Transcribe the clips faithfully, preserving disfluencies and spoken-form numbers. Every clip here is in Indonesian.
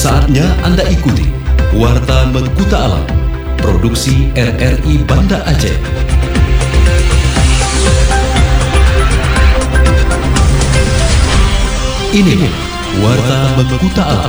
Saatnya Anda ikuti Warta Mekuta Alam, produksi R R I Banda Aceh. Ini Warta Mekuta Alam.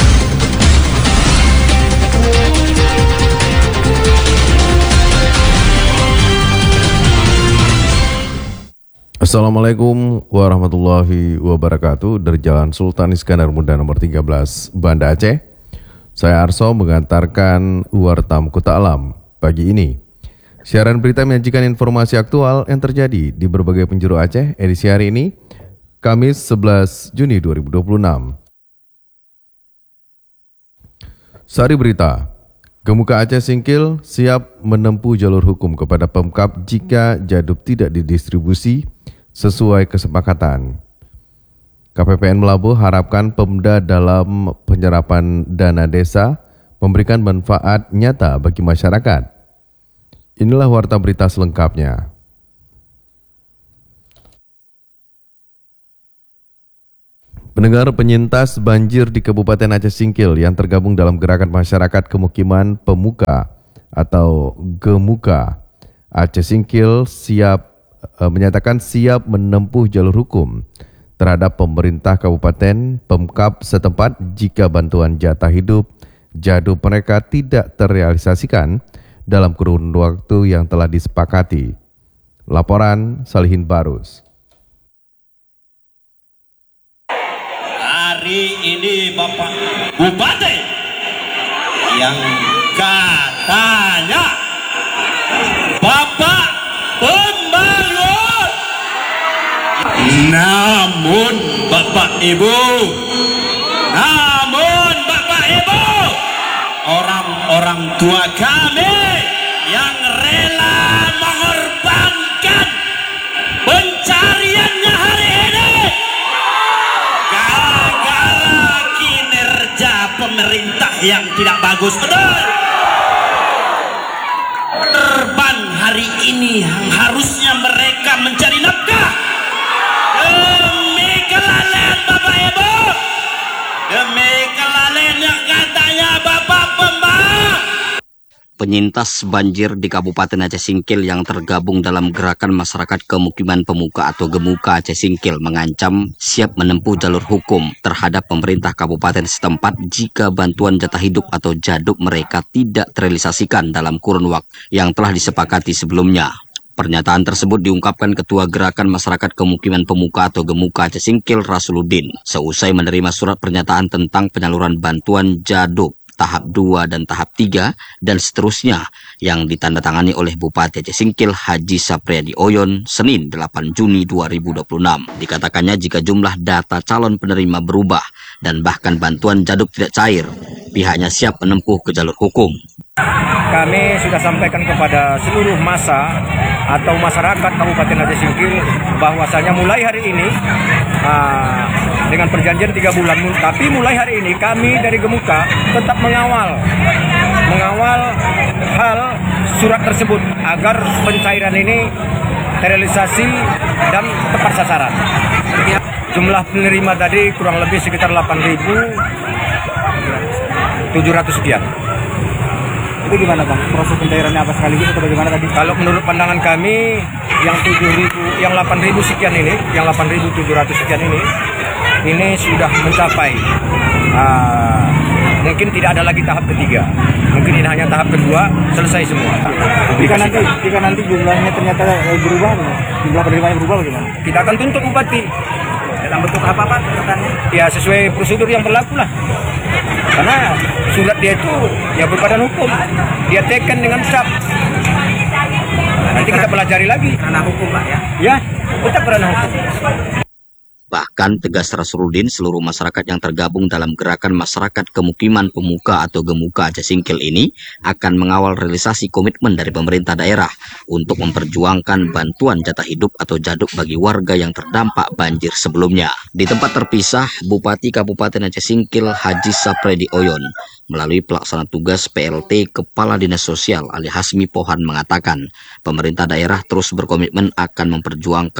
Assalamualaikum warahmatullahi wabarakatuh. Dari Jalan Sultan Iskandar Muda nomor tiga belas, Banda Aceh. Saya Arso mengantarkan Warta Mekuta Alam pagi ini. Siaran berita menyajikan informasi aktual yang terjadi di berbagai penjuru Aceh edisi hari ini, Kamis sebelas Juni dua ribu dua puluh enam. Sari berita. Gemuka Aceh Singkil siap menempuh jalur hukum kepada Pemkab jika jaduk tidak didistribusi sesuai kesepakatan. K P P N Melabuh harapkan Pemda dalam penyerapan dana desa memberikan manfaat nyata bagi masyarakat. Inilah warta berita selengkapnya. Pendengar, penyintas banjir di Kabupaten Aceh Singkil yang tergabung dalam Gerakan Masyarakat Kemukiman Pemuka atau Gemuka Aceh Singkil siap e, menyatakan siap menempuh jalur hukum terhadap pemerintah kabupaten Pemkab setempat jika bantuan jatah hidup jaduk mereka tidak terrealisasikan dalam kurun waktu yang telah disepakati. Laporan Salihin Barus. Hari ini Bapak Bupati yang katanya Bapak Pembangun, namun Bapak Ibu, namun Bapak Ibu, orang-orang tua kami yang rela mengorbankan pencariannya hari ini pemerintah yang tidak bagus, betul. Terbang hari ini yang harusnya mereka mencari nafkah demi kelalaian Bapak Ibu, demi kelalaian yang katanya Bapak Pembangun. Penyintas banjir di Kabupaten Aceh Singkil yang tergabung dalam Gerakan Masyarakat Kemukiman Pemuka atau Gemuka Aceh Singkil mengancam siap menempuh jalur hukum terhadap pemerintah kabupaten setempat jika bantuan jatah hidup atau jaduk mereka tidak terrealisasikan dalam kurun waktu yang telah disepakati sebelumnya. Pernyataan tersebut diungkapkan Ketua Gerakan Masyarakat Kemukiman Pemuka atau Gemuka Aceh Singkil Rasuluddin seusai menerima surat pernyataan tentang penyaluran bantuan jaduk tahap dua dan tahap tiga dan seterusnya yang ditandatangani oleh Bupati Aceh Singkil Haji Sapriadi Oyon Senin delapan Juni dua ribu dua puluh enam. Dikatakannya jika jumlah data calon penerima berubah dan bahkan bantuan jaduk tidak cair, pihaknya siap menempuh ke jalur hukum. Kami sudah sampaikan kepada seluruh massa atau masyarakat Kabupaten Aceh Singkil bahwasanya mulai hari ini uh, dengan perjanjian tiga bulan, tapi mulai hari ini kami dari Gemuka tetap mengawal mengawal hal surat tersebut agar pencairan ini terrealisasi dan tepat sasaran. Jumlah penerima tadi kurang lebih sekitar delapan ribu tujuh ratus sekian. Itu gimana Bang? Proses pencairannya apa sekaligus atau bagaimana tadi? Kalau menurut pandangan kami yang tujuh ribu, yang delapan ribu sekian ini, yang delapan ribu tujuh ratus sekian ini, ini sudah mencapai. Uh, mungkin tidak ada lagi tahap ketiga. Mungkin ini hanya tahap kedua, selesai semua. Jika nanti, jika nanti jumlahnya ternyata berubah, jumlah penerimanya berubah bagaimana? Kita akan tuntut Bupati. Dalam bentuk apa Pak tuntutannya? Ya sesuai prosedur yang berlaku lah. Karena surat dia itu ya berbadan hukum, dia teken dengan S A P. Nanti kita pelajari lagi. Ranah hukum Pak ya? Ya, tetap ranah hukum. Bahkan tegas Rasuluddin, seluruh masyarakat yang tergabung dalam Gerakan Masyarakat Kemukiman Pemuka atau Gemuka Aceh Singkil ini akan mengawal realisasi komitmen dari pemerintah daerah untuk memperjuangkan bantuan jatah hidup atau jaduk bagi warga yang terdampak banjir sebelumnya. Di tempat terpisah, Bupati Kabupaten Aceh Singkil Haji Sapriadi Oyon melalui pelaksana tugas P L T Kepala Dinas Sosial Ali Hasmi Pohan mengatakan pemerintah daerah terus berkomitmen akan memperjuangkan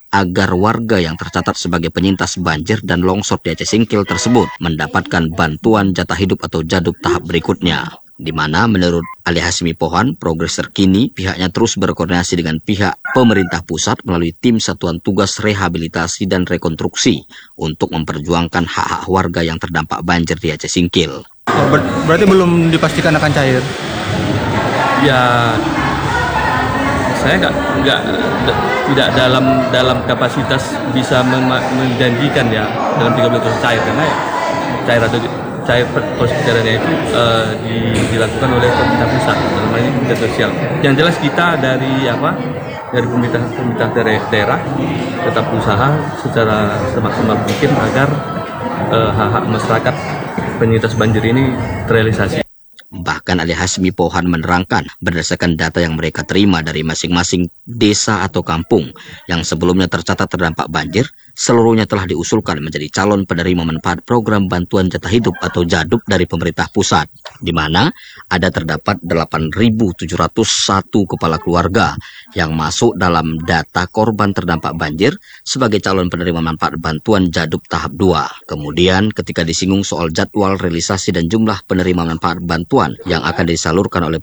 agar warga yang tercatat sebagai penyintas banjir dan longsor di Aceh Singkil tersebut mendapatkan bantuan jatah hidup atau jaduk tahap berikutnya. Di mana menurut Ali Hasmi Pohan, progres terkini pihaknya terus berkoordinasi dengan pihak pemerintah pusat melalui tim Satuan Tugas Rehabilitasi dan Rekonstruksi untuk memperjuangkan hak-hak warga yang terdampak banjir di Aceh Singkil. Oh, ber berarti belum dipastikan akan cair? Ya, saya nggak nggak tidak dalam dalam kapasitas bisa menjanjikan ya dalam tiga bulan itu cair, karena cair atau cair proses pencairannya itu uh, di, dilakukan oleh pemerintah pusat, dalam hal ini pemerintah sosial. Yang jelas kita dari apa dari pemerintah pemerintah daerah tetap berusaha secara semaksimal mungkin agar uh, hak-hak masyarakat penyintas banjir ini terrealisasi. Bahkan Ali Hasmi Pohan menerangkan berdasarkan data yang mereka terima dari masing-masing desa atau kampung yang sebelumnya tercatat terdampak banjir, seluruhnya telah diusulkan menjadi calon penerima manfaat program bantuan jatah hidup atau jaduk dari pemerintah pusat, di mana ada terdapat delapan ribu tujuh ratus satu kepala keluarga yang masuk dalam data korban terdampak banjir sebagai calon penerima manfaat bantuan jaduk tahap dua. Kemudian ketika disinggung soal jadwal realisasi dan jumlah penerima manfaat bantuan yang akan disalurkan oleh